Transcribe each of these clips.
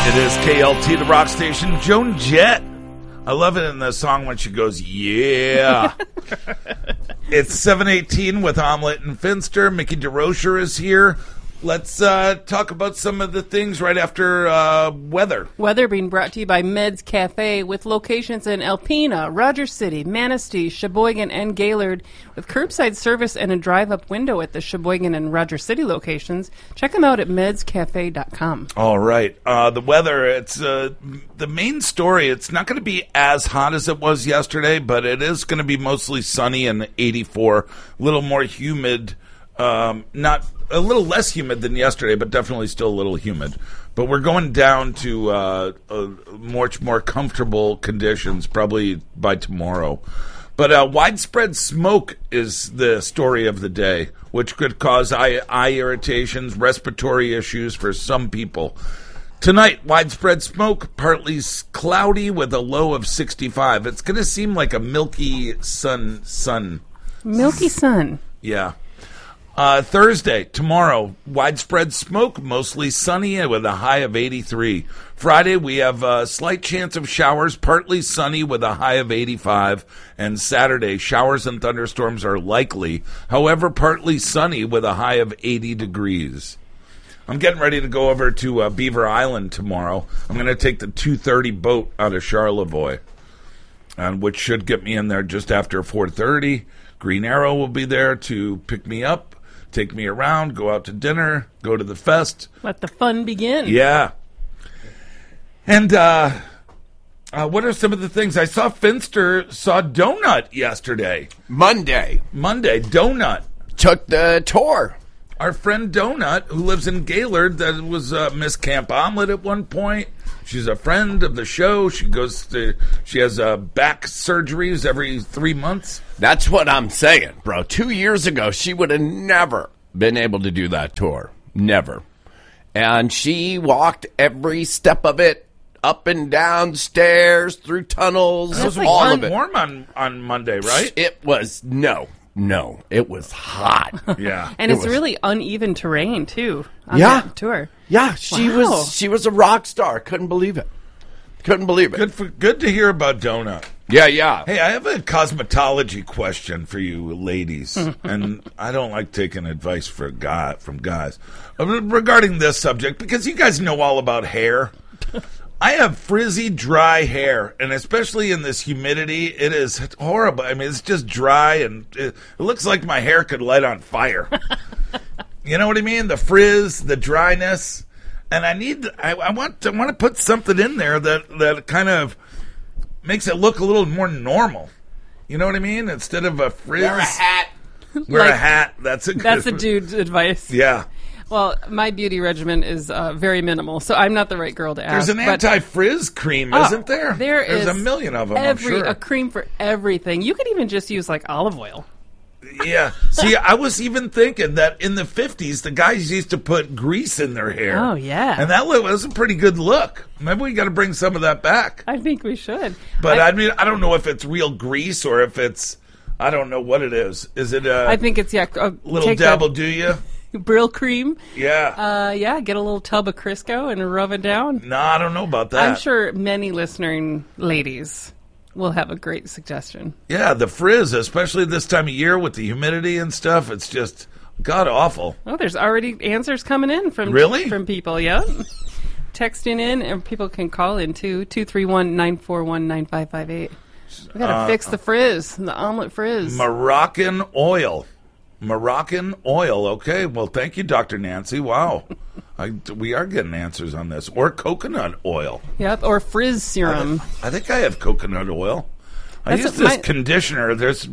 It is KLT, the rock station. Joan Jett. I love it in the song when she goes, yeah. It's 7:18 with Omelette and Finster. Mickey DeRocher is here. Let's talk about some of the things right after weather. Weather being brought to you by Meds Cafe with locations in Alpena, Rogers City, Manistee, Sheboygan, and Gaylord with curbside service and a drive-up window at the Sheboygan and Rogers City locations. Check them out at medscafe.com. All right. The weather, it's the main story. It's not going to be as hot as it was yesterday, but it is going to be mostly sunny and 84, a little more humid. Not a little less humid than yesterday, but definitely still a little humid. But we're going down to much more comfortable conditions probably by tomorrow. But widespread smoke is the story of the day, which could cause eye irritations, respiratory issues for some people. Tonight, widespread smoke, partly cloudy with a low of 65. It's going to seem like a milky sun. Milky sun. Yeah. Thursday, tomorrow, widespread smoke, mostly sunny with a high of 83. Friday, we have a slight chance of showers, partly sunny with a high of 85. And Saturday, showers and thunderstorms are likely, however, partly sunny with a high of 80 degrees. I'm getting ready to go over to Beaver Island tomorrow. I'm going to take the 2:30 boat out of Charlevoix, which should get me in there just after 4:30. Green Arrow will be there to pick me up. Take me around, go out to dinner, go to the fest. Let the fun begin. Yeah. And what are some of the things? I saw Finster saw Donut yesterday. Monday, Donut. took the tour. Our friend Donut, who lives in Gaylord, that was Miss Camp Omelette at one point. She's a friend of the show. She has back surgeries every 3 months. That's what I'm saying, bro. 2 years ago, she would have never been able to do that tour. Never. And she walked every step of it, up and down stairs, through tunnels, It was all of it. warm on Monday, right? It was, no, it was hot. Yeah. And it's really uneven terrain, too, on Yeah. that tour. Yeah, she Wow. was a rock star. Couldn't believe it. Good to hear about Donut. Yeah. Hey, I have a cosmetology question for you ladies, and I don't like taking advice from guys regarding this subject because you guys know all about hair. I have frizzy, dry hair, and especially in this humidity, it is horrible. I mean, it's just dry, and it looks like my hair could light on fire. You know what I mean? The frizz, the dryness, and I want to put something in there that kind of makes it look a little more normal. You know what I mean? Instead of a frizz. Wear a hat. Wear a hat. That's a dude's advice. Yeah. Well, my beauty regimen is very minimal, so I'm not the right girl to ask. There's an anti-frizz cream, isn't there? There's is a million of them, I'm sure. A cream for everything. You could even just use, like, olive oil. Yeah. See, I was even thinking that in the 50s, the guys used to put grease in their hair. Oh, yeah. And that was a pretty good look. Maybe we got to bring some of that back. I think we should. But, I mean, I don't know if it's real grease or if it's, I don't know what it is. Is it I think it's, a little dabble, do you? Brill cream. Yeah. Get a little tub of Crisco and rub it down. No, I don't know about that. I'm sure many listening ladies will have a great suggestion. Yeah, the frizz, especially this time of year with the humidity and stuff, it's just god-awful. Oh, there's already answers coming in from people, yeah. Texting in, and people can call in, too, 231-941-9558. We got to fix the frizz, the omelet frizz. Moroccan oil. Okay. Well, thank you, Dr. Nancy. Wow. We are getting answers on this. Or coconut oil. Yep, or frizz serum. I think I have coconut oil. I use this conditioner.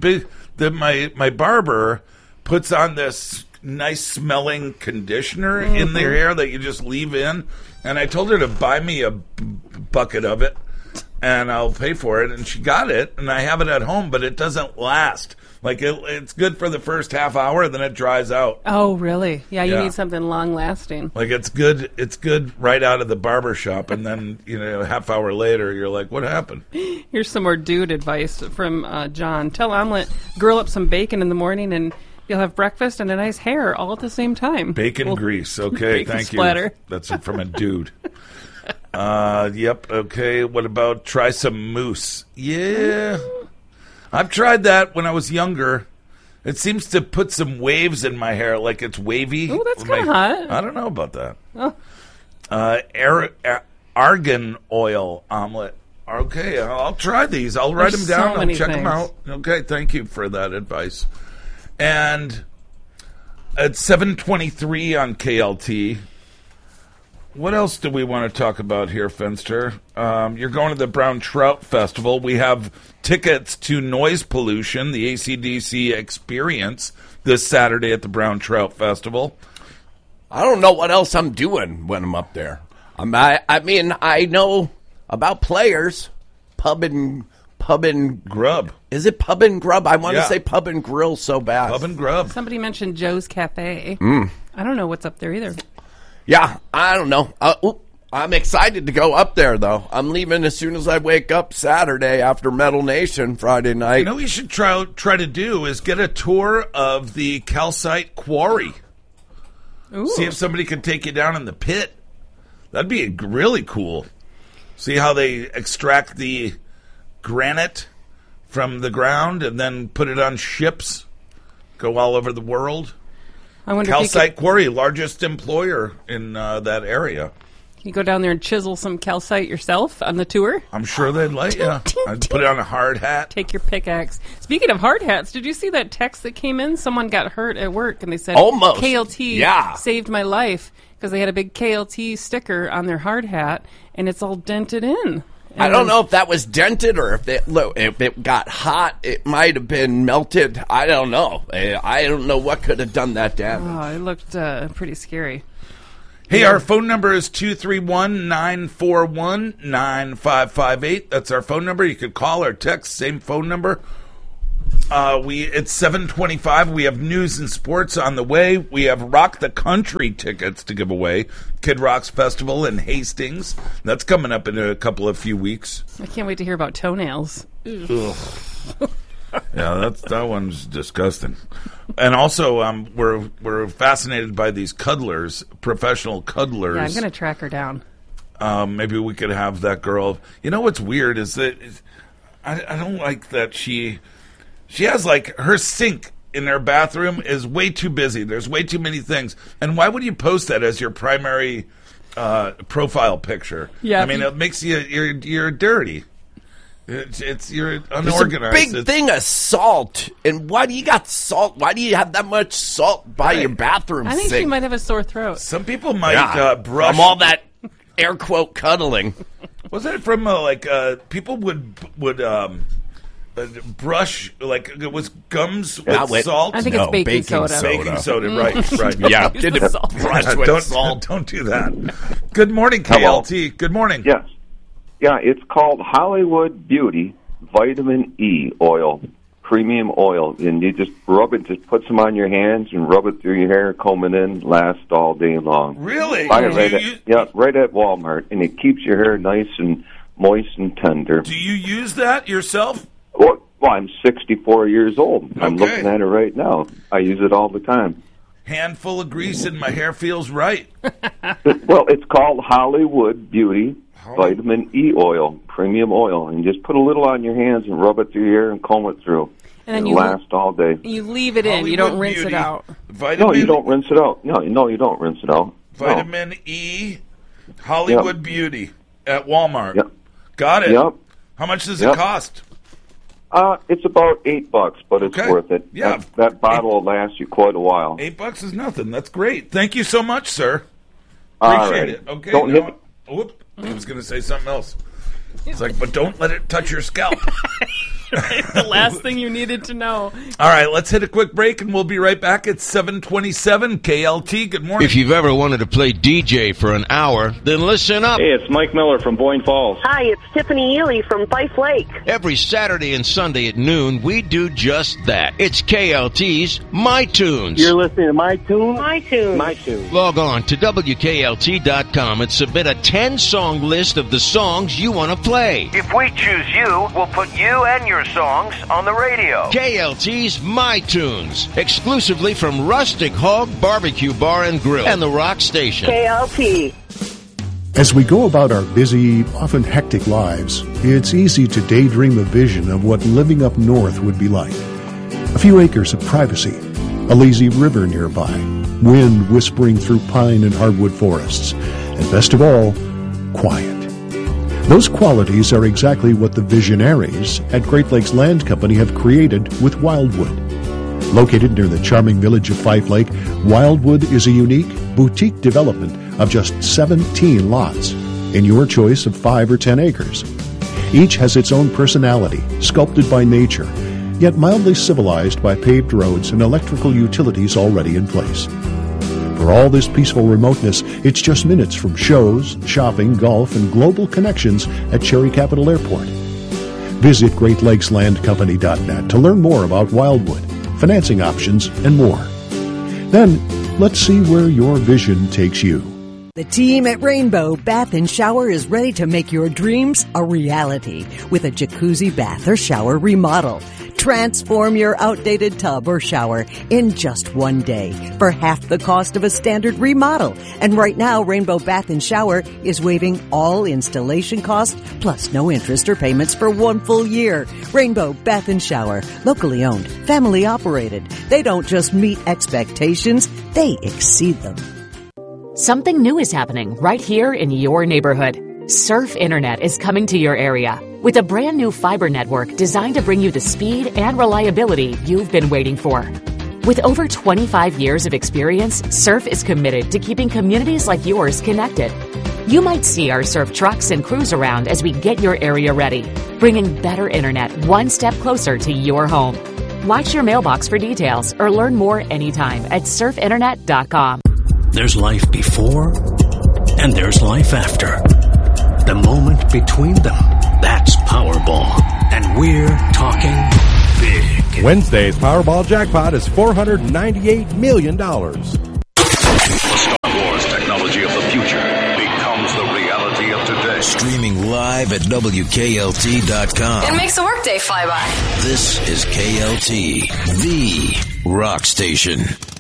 My barber puts on this nice smelling conditioner in their hair that you just leave in. And I told her to buy me a bucket of it, and I'll pay for it. And she got it, and I have it at home, but it doesn't last. Like, it's good for the first half hour, then it dries out. Oh, really? Yeah, you need something long-lasting. Like, it's good right out of the barber shop, and then, a half hour later, you're like, what happened? Here's some more dude advice from John. Tell Omelette, grill up some bacon in the morning, and you'll have breakfast and a nice hair all at the same time. Bacon grease. Okay, bacon thank splatter. you. That's from a dude. Yep. Okay. What about try some mousse? Yeah. I've tried that when I was younger. It seems to put some waves in my hair, like it's wavy. Oh, that's kind of hot. I don't know about that. Oh. Argan oil omelet. Okay, I'll try these. I'll write them There's down. so I'll many check them things. out. Okay, thank you for that advice. And at 7:23 on KLT, what else do we want to talk about here, Finster? You're going to the Brown Trout Festival. We have tickets to Noise Pollution, the AC/DC experience, this Saturday at the Brown Trout Festival. I don't know what else I'm doing when I'm up there. I mean, I know about Players, pub and Grub. Is it Pub and Grub? I want to Yeah. say Pub and Grill so bad. Pub and Grub. Somebody mentioned Joe's Cafe. I don't know what's up there either. Yeah, I don't know. I'm excited to go up there, though. I'm leaving as soon as I wake up Saturday after Metal Nation Friday night. You know what you should try to do is get a tour of the calcite quarry. Ooh. See if somebody can take you down in the pit. That'd be really cool. See how they extract the granite from the ground and then put it on ships, go all over the world. I wonder if Calcite Quarry, largest employer in that area. you go down there and chisel some calcite yourself on the tour. I'm sure they'd let you. I'd put it on a hard hat. Take your pickaxe. Speaking of hard hats, did you see that text that came in? Someone got hurt at work, and they said, Almost. KLT Yeah. saved my life because they had a big KLT sticker on their hard hat, and it's all dented in. I don't know if that was dented or if it got hot. It might have been melted. I don't know. I don't know what could have done that damage. Oh, it looked pretty scary. Hey, our phone number is 231-941-9558. That's our phone number. You could call or text, same phone number. It's 7:25. We have news and sports on the way. We have Rock the Country tickets to give away. Kid Rock's Festival in Hastings. That's coming up in a few weeks. I can't wait to hear about toenails. Ugh. Yeah, that one's disgusting. And also, we're fascinated by these cuddlers, professional cuddlers. Yeah, I'm going to track her down. Maybe we could have that girl. You know what's weird is that I don't like that she has like her sink in her bathroom is way too busy. There's way too many things. And why would you post that as your primary profile picture? Yeah, I mean, it makes you're dirty. You're There's unorganized. a big thing of salt. And why do you got salt? Why do you have that much salt by your bathroom I think sink? she might have a sore throat. Some people might brush from all that air quote cuddling. Wasn't it from people would brush like it was gums with salt? I think it's baking soda. Baking soda, right? Yeah, Use get the it salt. brushed with salt. Don't do that. Good morning, Hello. KLT. Good morning. Yes. Yeah, it's called Hollywood Beauty Vitamin E Oil, premium oil. And you just rub it, just put some on your hands and rub it through your hair, comb it in, lasts all day long. Really? Buy it right at Walmart, and it keeps your hair nice and moist and tender. Do you use that yourself? Well, I'm 64 years old. I'm Okay. looking at it right now. I use it all the time. Handful of grease and my hair feels right. Well, it's called Hollywood Beauty Vitamin E Oil, premium oil, and just put a little on your hands and rub it through your hair and comb it through. And then It'll last all day. You leave it in. You don't Hollywood rinse it Beauty. out. Vitamin, No, you don't rinse it out. No, you don't rinse it out. Vitamin E, Hollywood Beauty at Walmart. Yep. Got it. Yep. How much does it Yep. cost? It's about $8, but it's Okay. worth it. Yeah. That bottle will last you quite a while. $8 is nothing. That's great. Thank you so much, sir. All Appreciate right. it. Okay. Don't now- hit. Whoop. I was going to say something else. It's like, but don't let it touch your scalp. The last thing you needed to know. All right, let's hit a quick break, and we'll be right back at 7:27 KLT. Good morning. If you've ever wanted to play DJ for an hour, then listen up. Hey, it's Mike Miller from Boyne Falls. Hi, it's Tiffany Ely from Fife Lake. Every Saturday and Sunday at noon, we do just that. It's KLT's My Tunes. You're listening to My Tune? My tune. My Tune. Log on to WKLT.com and submit a 10-song list of the songs you want to play. If we choose you, we'll put you and your songs on the radio. KLT's My Tunes, exclusively from Rustic Hog Barbecue Bar and Grill and the Rock Station. KLT. As we go about our busy, often hectic lives, it's easy to daydream a vision of what living up north would be like. A few acres of privacy, a lazy river nearby, wind whispering through pine and hardwood forests, and best of all, quiet. Those qualities are exactly what the visionaries at Great Lakes Land Company have created with Wildwood. Located near the charming village of Fife Lake, Wildwood is a unique, boutique development of just 17 lots in your choice of 5 or 10 acres. Each has its own personality, sculpted by nature, yet mildly civilized by paved roads and electrical utilities already in place. For all this peaceful remoteness, it's just minutes from shows, shopping, golf, and global connections at Cherry Capital Airport. Visit GreatLakesLandCompany.net to learn more about Wildwood, financing options, and more. Then, let's see where your vision takes you. The team at Rainbow Bath & Shower is ready to make your dreams a reality with a jacuzzi bath or shower remodel. Transform your outdated tub or shower in just one day for half the cost of a standard remodel. And right now, Rainbow Bath & Shower is waiving all installation costs plus no interest or payments for 1 full year. Rainbow Bath & Shower, locally owned, family operated. They don't just meet expectations, they exceed them. Something new is happening right here in your neighborhood. Surf Internet is coming to your area with a brand new fiber network designed to bring you the speed and reliability you've been waiting for. With over 25 years of experience, Surf is committed to keeping communities like yours connected. You might see our Surf trucks and crews around as we get your area ready, bringing better internet one step closer to your home. Watch your mailbox for details or learn more anytime at surfinternet.com. There's life before and there's life after. The moment between them, that's Powerball. And we're talking big. Wednesday's Powerball jackpot is $498 million. The Star Wars technology of the future becomes the reality of today. Streaming live at WKLT.com. It makes a workday fly by. This is KLT, the rock station.